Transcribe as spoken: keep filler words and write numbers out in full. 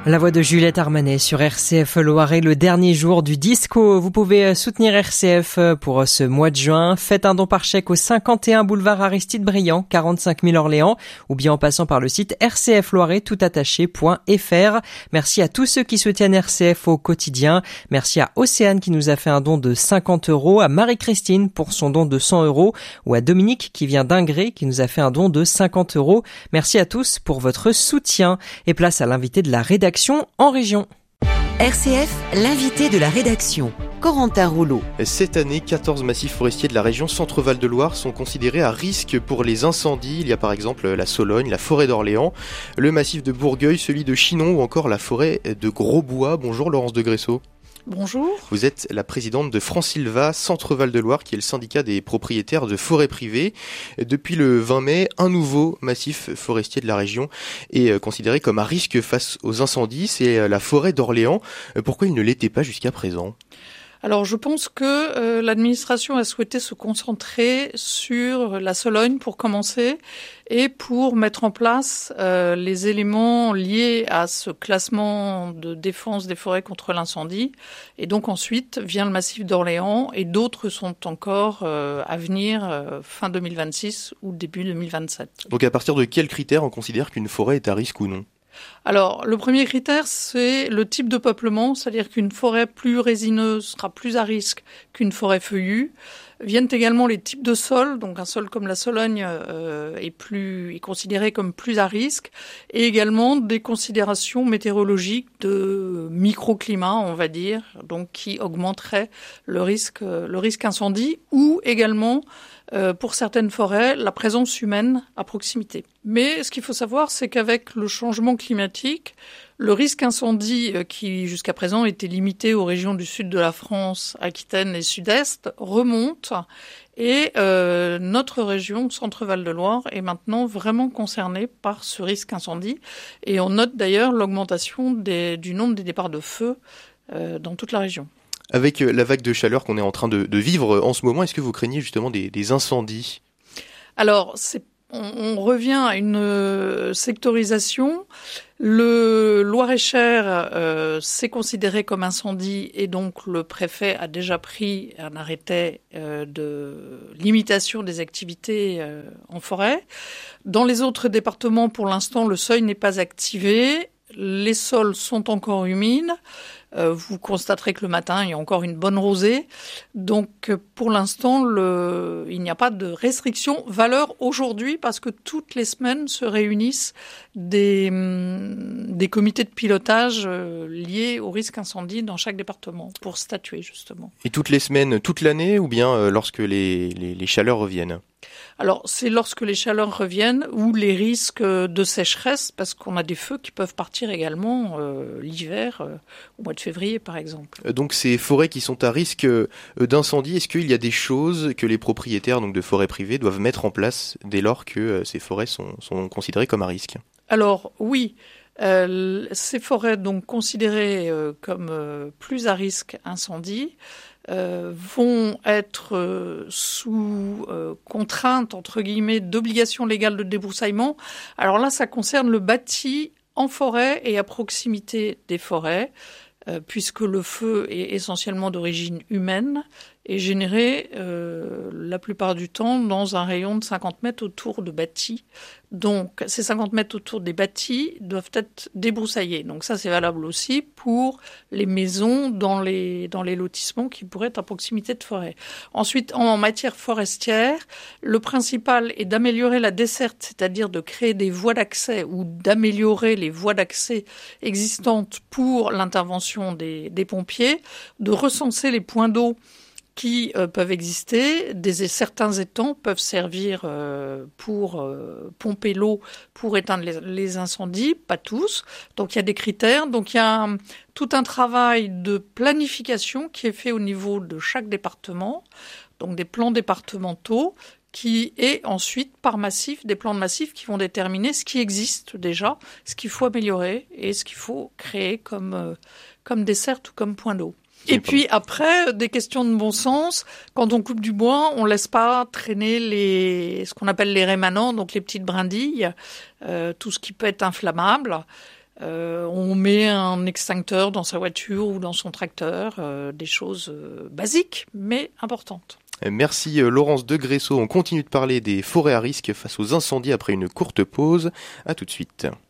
La voix de Juliette Armanet sur R C F Loiret, le dernier jour du disco. Vous pouvez soutenir R C F pour ce mois de juin. Faites un don par chèque au cinquante et un boulevard Aristide Briand, quarante-cinq mille Orléans, ou bien en passant par le site r c f loiret tout attaché point f r. Merci à tous ceux qui soutiennent R C F au quotidien. Merci à Océane qui nous a fait un don de cinquante euros, à Marie-Christine pour son don de cent euros, ou à Dominique qui vient d'Ingré qui nous a fait un don de cinquante euros. Merci à tous pour votre soutien. Et place à l'invité de la rédaction en région. R C F, l'invité de la rédaction, Corentin Rouleau. Cette année, quatorze massifs forestiers de la région Centre-Val de Loire sont considérés à risque pour les incendies. Il y a par exemple la Sologne, la forêt d'Orléans, le massif de Bourgueil, celui de Chinon ou encore la forêt de Grosbois. Bonjour Laurence de Gressot. Bonjour. Vous êtes la présidente de Francilva Centre-Val de Loire, qui est le syndicat des propriétaires de forêts privées. Depuis le vingt mai, un nouveau massif forestier de la région est considéré comme à risque face aux incendies. C'est la forêt d'Orléans. Pourquoi il ne l'était pas jusqu'à présent ? Alors je pense que euh, l'administration a souhaité se concentrer sur la Sologne pour commencer et pour mettre en place euh, les éléments liés à ce classement de défense des forêts contre l'incendie. Et donc ensuite vient le massif d'Orléans et d'autres sont encore euh, à venir euh, fin deux mille vingt-six ou début deux mille vingt-sept. Donc à partir de quels critères on considère qu'une forêt est à risque ou non ? Alors, le premier critère, c'est le type de peuplement, c'est-à-dire qu'une forêt plus résineuse sera plus à risque qu'une forêt feuillue. Viennent également les types de sols, donc un sol comme la Sologne euh, est, plus, est considéré comme plus à risque, et également des considérations météorologiques de microclimat, on va dire, donc qui augmenteraient le risque, le risque incendie, ou également Euh, pour certaines forêts, la présence humaine à proximité. Mais ce qu'il faut savoir, c'est qu'avec le changement climatique, le risque incendie euh, qui jusqu'à présent était limité aux régions du sud de la France, Aquitaine et Sud-Est, remonte et euh, notre région, Centre-Val de Loire, est maintenant vraiment concernée par ce risque incendie. Et on note d'ailleurs l'augmentation des, du nombre des départs de feu euh, dans toute la région. Avec la vague de chaleur qu'on est en train de, de vivre en ce moment, est-ce que vous craignez justement des, des incendies ? Alors, c'est, on, on revient à une euh, sectorisation. Le Loir-et-Cher euh, s'est considéré comme incendie et donc le préfet a déjà pris un arrêté euh, de limitation des activités euh, en forêt. Dans les autres départements, pour l'instant, le seuil n'est pas activé. Les sols sont encore humides. Euh, vous constaterez que le matin, il y a encore une bonne rosée. Donc, pour l'instant, le... il n'y a pas de restriction valeur aujourd'hui parce que toutes les semaines se réunissent des, des comités de pilotage euh, liés au risque incendie dans chaque département pour statuer, justement. Et toutes les semaines, toute l'année ou bien euh, lorsque les, les, les chaleurs reviennent ? Alors, c'est lorsque les chaleurs reviennent ou les risques de sécheresse, parce qu'on a des feux qui peuvent partir également euh, l'hiver, euh, au mois de février par exemple. Donc ces forêts qui sont à risque euh, d'incendie, est-ce qu'il y a des choses que les propriétaires donc, de forêts privées doivent mettre en place dès lors que euh, ces forêts sont, sont considérées comme à risque ? Alors oui, euh, ces forêts donc considérées euh, comme euh, plus à risque incendie, Euh, vont être euh, sous euh, contrainte, entre guillemets, d'obligation légale de débroussaillement. Alors là, ça concerne le bâti en forêt et à proximité des forêts, euh, puisque le feu est essentiellement d'origine humaine et généré euh, la plupart du temps dans un rayon de cinquante mètres autour de bâtis. Donc ces cinquante mètres autour des bâtis doivent être débroussaillés. Donc ça c'est valable aussi pour les maisons dans les, dans les lotissements qui pourraient être à proximité de forêt. Ensuite, en matière forestière, le principal est d'améliorer la desserte, c'est-à-dire de créer des voies d'accès ou d'améliorer les voies d'accès existantes pour l'intervention des, des pompiers, de recenser les points d'eau qui euh, peuvent exister. Des, certains étangs peuvent servir euh, pour euh, pomper l'eau pour éteindre les, les incendies, pas tous. Donc il y a des critères. Donc il y a un, tout un travail de planification qui est fait au niveau de chaque département, donc des plans départementaux qui est ensuite par massif, des plans de massif qui vont déterminer ce qui existe déjà, ce qu'il faut améliorer et ce qu'il faut créer comme, euh, comme desserte ou comme point d'eau. Et puis après, des questions de bon sens. Quand on coupe du bois, on laisse pas traîner les, ce qu'on appelle les rémanents, donc les petites brindilles, euh, tout ce qui peut être inflammable. Euh, on met un extincteur dans sa voiture ou dans son tracteur, euh, des choses euh, basiques mais importantes. Merci Laurence de Gresso. On continue de parler des forêts à risque face aux incendies après une courte pause. À tout de suite.